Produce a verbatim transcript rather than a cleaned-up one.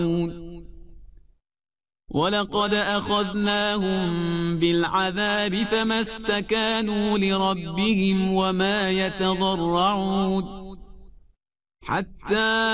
ولقد أخذناهم بالعذاب فما استكانوا لربهم وما يتضرعون حتى